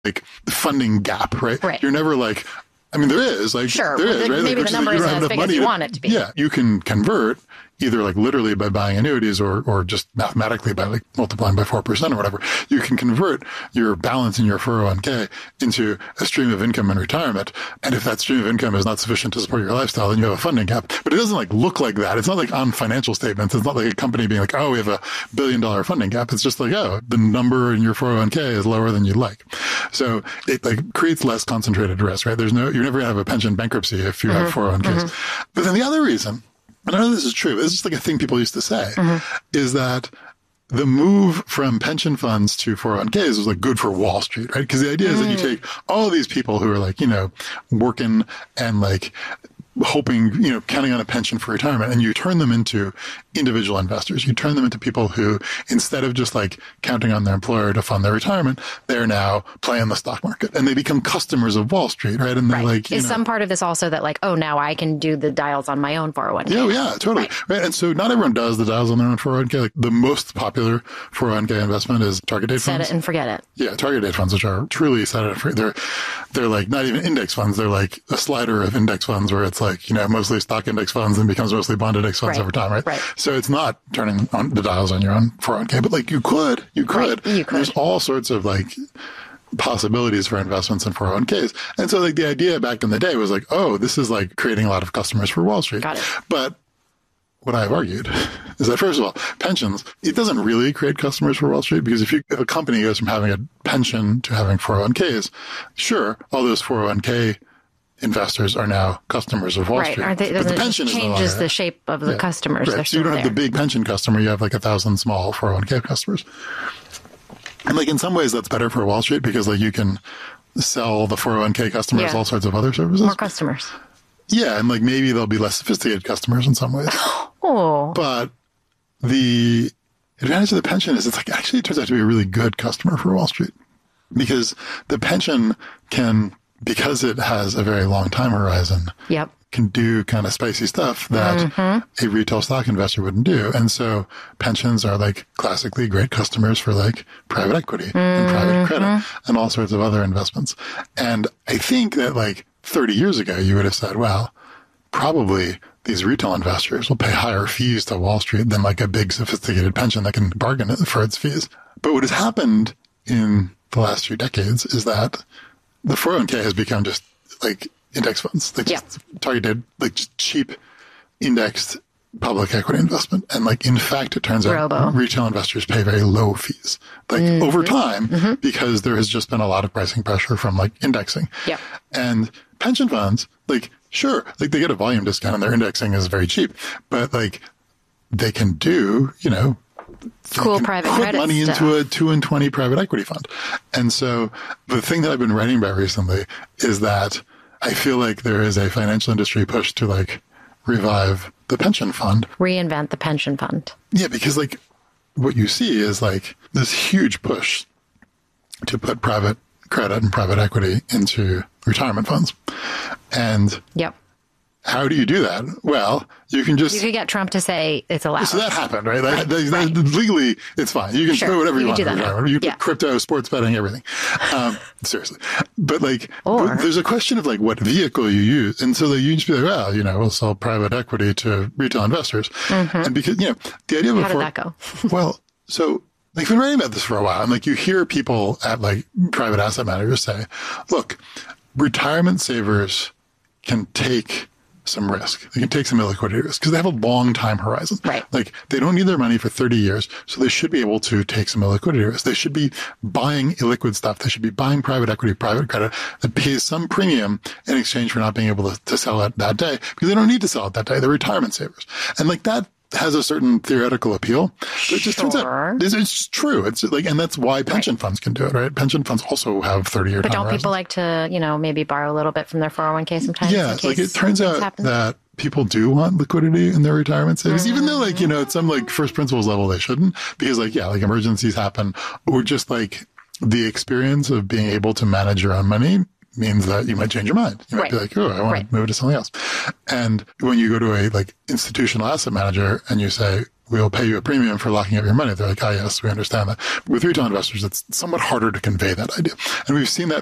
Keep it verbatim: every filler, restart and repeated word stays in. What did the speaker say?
like funding gap, right? Right. You're never like, I mean, there is like, sure, there well, is, the, right? Maybe like, the number like, isn't have as big as you to, want it to be. Yeah, you can convert either like literally by buying annuities or, or just mathematically by like multiplying by four percent or whatever. You can convert your balance in your four oh one k into a stream of income in retirement. And if that stream of income is not sufficient to support your lifestyle, then you have a funding gap. But it doesn't like look like that. It's not like on financial statements. It's not like a company being like, oh, we have a billion dollar funding gap. It's just like, oh, the number in your four oh one k is lower than you'd like. So it like creates less concentrated risk, right? There's no, you're never going to have a pension bankruptcy if you mm-hmm. have four oh one k's. Mm-hmm. But then the other reason, and I know this is true, it's just like a thing people used to say, mm-hmm. is that the move from pension funds to four oh one k's was like good for Wall Street, right? Because the idea mm. is that you take all of these people who are like, you know, working and like hoping, you know, counting on a pension for retirement, and you turn them into individual investors. You turn them into people who, instead of just like counting on their employer to fund their retirement, they're now playing the stock market and they become customers of Wall Street, right? And they're right. like, you is know, some part of this also that like, oh, now I can do the dials on my own four oh one k? Yeah, yeah, totally. Right. right. And so not everyone does the dials on their own four oh one k. Like the most popular four oh one k investment is target date set funds. Set it and forget it. Yeah, target date funds, which are truly set it and forget. They're, they're like not even index funds. They're like a slider of index funds where it's like, you know, mostly stock index funds and becomes mostly bond index funds right. over time, right? Right. So it's not turning on the dials on your own four oh one k, but like you could, you could. Right. You could. There's all sorts of like possibilities for investments in four oh one k's. And so like the idea back in the day was like, oh, this is like creating a lot of customers for Wall Street. Got it. But what I've argued is that, first of all, pensions, it doesn't really create customers for Wall Street, because if you, if a company goes from having a pension to having four oh one k's, sure, all those four oh one k investors are now customers of Wall right. Street. Are they, but the it pension changes is no longer, the shape of the yeah. customers. Right. They're So you don't there. have the big pension customer. You have like a thousand small four oh one k customers. And like in some ways that's better for Wall Street, because like you can sell the four oh one k customers yeah. all sorts of other services. More customers. Yeah. And like maybe they'll be less sophisticated customers in some ways. Oh. But the advantage of the pension is it's like actually it turns out to be a really good customer for Wall Street, because the pension can, because it has a very long time horizon, yep. can do kind of spicy stuff that mm-hmm. a retail stock investor wouldn't do. And so pensions are like classically great customers for like private equity mm-hmm. and private credit and all sorts of other investments. And I think that like thirty years ago, you would have said, well, probably these retail investors will pay higher fees to Wall Street than like a big sophisticated pension that can bargain for its fees. But what has happened in the last few decades is that the four oh one k has become just like index funds, like just yeah. targeted, like just cheap indexed public equity investment. And like, in fact, it turns Robo. out retail investors pay very low fees, like mm-hmm. over time, mm-hmm. because there has just been a lot of pricing pressure from like indexing. Yep. And pension funds, like, sure, like they get a volume discount and their indexing is very cheap, but like they can do, you know, cool private put credit money stuff. into a two and twenty private equity fund. And so the thing that I've been writing about recently is that I feel like there is a financial industry push to like revive the pension fund. Reinvent the pension fund. Yeah, because like what you see is like this huge push to put private credit and private equity into retirement funds. And yep. how do you do that? Well, you can just... You could get Trump to say it's allowed. So that happened, right? Like, right, they, right. They, legally, it's fine. You can sure. do whatever you, you want. Do that now. You can yeah. put crypto, sports betting, everything. Um, seriously. But like, or, but there's a question of like what vehicle you use. And so like, you just be like, well, you know, we'll sell private equity to retail investors. Mm-hmm. And because, you know, the idea of... How before, did that go? well, so... Like, I've been writing about this for a while, and like you hear people at like private asset managers say, look, retirement savers can take some risk. They can take some illiquidity risk because they have a long time horizon. Right. Like they don't need their money for thirty years. So they should be able to take some illiquidity risk. They should be buying illiquid stuff. They should be buying private equity, private credit that pays some premium in exchange for not being able to, to sell it that day, because they don't need to sell it that day. They're retirement savers. And like that has a certain theoretical appeal, but it just sure. turns out it's, it's true. It's like, and that's why pension right. funds can do it, right? Pension funds also have thirty year. But don't horizons. people like to, you know, maybe borrow a little bit from their four oh one k sometimes? Yeah, like it turns out happens? that people do want liquidity in their retirement savings, mm-hmm. even though like, you know, at some like first principles level, they shouldn't, because like, yeah, like emergencies happen, or just like the experience of being able to manage your own money means that you might change your mind. You might right. be like, oh, I want right. to move to something else. And when you go to a like institutional asset manager and you say, we'll pay you a premium for locking up your money. They're like, oh, yes, we understand that. But with retail investors, it's somewhat harder to convey that idea. And we've seen that